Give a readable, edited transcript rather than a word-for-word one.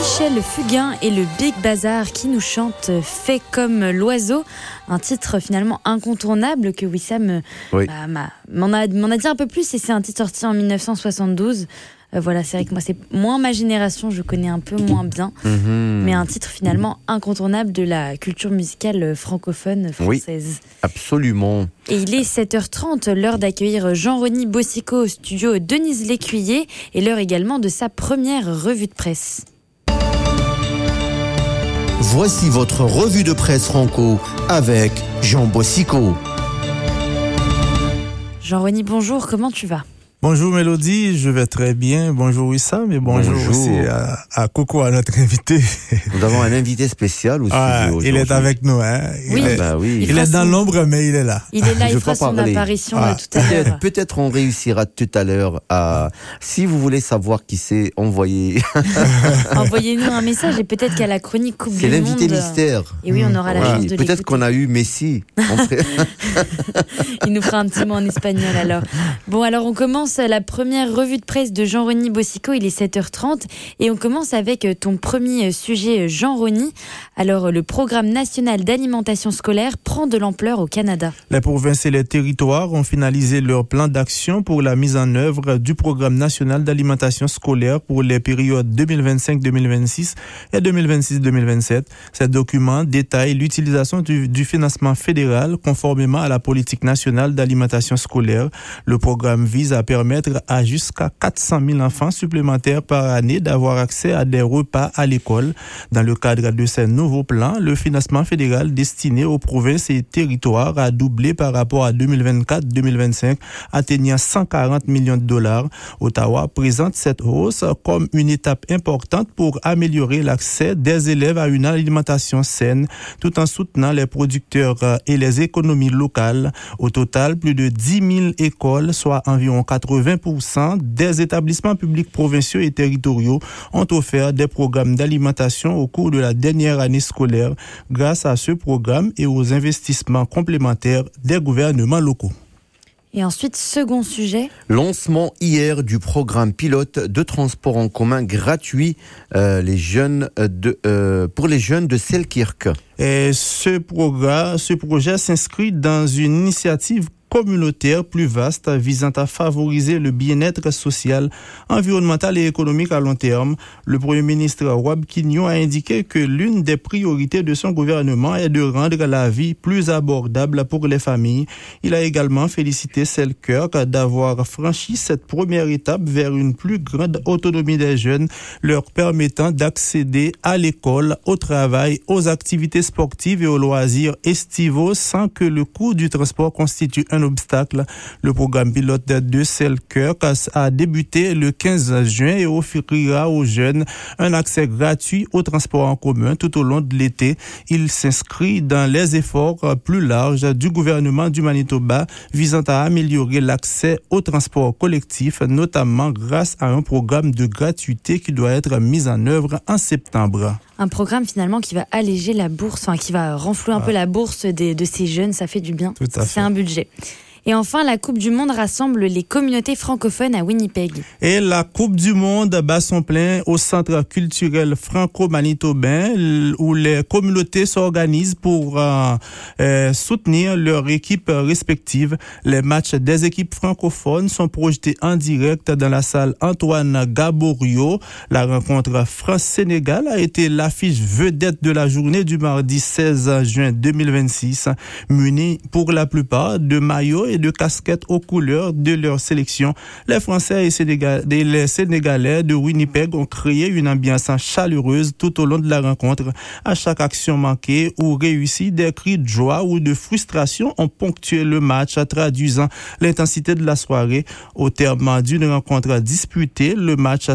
Michel Fugain et le Big Bazar qui nous chante « Fait comme l'oiseau », un titre finalement incontournable que Wissam m'en a dit un peu plus, et c'est un titre sorti en 1972. Voilà, c'est vrai que moi c'est moins ma génération, je connais un peu moins bien, mais un titre finalement incontournable de la culture musicale francophone française. Oui, absolument. Et il est 7h30, l'heure d'accueillir Jean-Rony Bosicot au studio Denise Lécuyer, et l'heure également de sa première revue de presse. Voici votre revue de presse franco avec Jean Bosicot. Jean-Rony, bonjour, comment tu vas ? Bonjour Mélodie, je vais très bien. Bonjour Wissam et bonjour. Aussi à Coco, à notre invité. Nous avons un invité spécial aussi. Il est avec nous. Hein. Oui. Il est dans l'ombre, mais il est là. Il est là, il fera son apparition tout à l'heure. Peut-être on réussira tout à l'heure à... Si vous voulez savoir qui c'est, envoyez... Envoyez-nous un message et peut-être qu'à la chronique Coupe du Monde... C'est l'invité mystère. Et oui, on aura la chance de l'écouter. Peut-être qu'on a eu Messi. Il nous fera un petit mot en espagnol alors. Bon, alors on commence la première revue de presse de Jean-Rony Bosicot, il est 7h30 et on commence avec ton premier sujet, Jean-Rony. Alors le programme national d'alimentation scolaire prend de l'ampleur au Canada. Les provinces et les territoires ont finalisé leur plan d'action pour la mise en œuvre du programme national d'alimentation scolaire pour les périodes 2025-2026 et 2026-2027. Ces documents détaillent l'utilisation du financement fédéral conformément à la politique nationale d'alimentation scolaire. Le programme vise à permettre à jusqu'à 400 000 enfants supplémentaires par année d'avoir accès à des repas à l'école. Dans le cadre de ces nouveaux plans, le financement fédéral destiné aux provinces et territoires a doublé par rapport à 2024-2025, atteignant 140 millions de dollars. Ottawa présente cette hausse comme une étape importante pour améliorer l'accès des élèves à une alimentation saine, tout en soutenant les producteurs et les économies locales. Au total, plus de 10 000 écoles, soit environ 80% des établissements publics provinciaux et territoriaux ont offert des programmes d'alimentation au cours de la dernière année scolaire grâce à ce programme et aux investissements complémentaires des gouvernements locaux. Et ensuite, second sujet. Lancement hier du programme pilote de transport en commun gratuit pour les jeunes de Selkirk. Et ce projet s'inscrit dans une initiative communautaire plus vaste visant à favoriser le bien-être social, environnemental et économique à long terme. Le Premier ministre Rob Quignon a indiqué que l'une des priorités de son gouvernement est de rendre la vie plus abordable pour les familles. Il a également félicité Selkirk d'avoir franchi cette première étape vers une plus grande autonomie des jeunes, leur permettant d'accéder à l'école, au travail, aux activités sportives et aux loisirs estivaux sans que le coût du transport constitue un obstacle. Le programme pilote de Selkirk a débuté le 15 juin et offrira aux jeunes un accès gratuit au transport en commun tout au long de l'été. Il s'inscrit dans les efforts plus larges du gouvernement du Manitoba visant à améliorer l'accès au transport collectif, notamment grâce à un programme de gratuité qui doit être mis en œuvre en septembre. Un programme finalement qui va alléger la bourse, qui va renflouer un peu la bourse de ces jeunes, ça fait du bien. Tout à fait. C'est un budget. Et enfin, la Coupe du Monde rassemble les communautés francophones à Winnipeg. Et la Coupe du Monde bat son plein au Centre culturel franco-manitobain où les communautés s'organisent pour soutenir leurs équipes respectives. Les matchs des équipes francophones sont projetés en direct dans la salle Antoine Gaborio. La rencontre France-Sénégal a été l'affiche vedette de la journée du mardi 16 juin 2026, munie pour la plupart de maillots et de casquettes aux couleurs de leur sélection. Les Français et les Sénégalais de Winnipeg ont créé une ambiance chaleureuse tout au long de la rencontre. À chaque action manquée ou réussie, des cris de joie ou de frustration ont ponctué le match, traduisant l'intensité de la soirée. Au terme d'une rencontre disputée, le match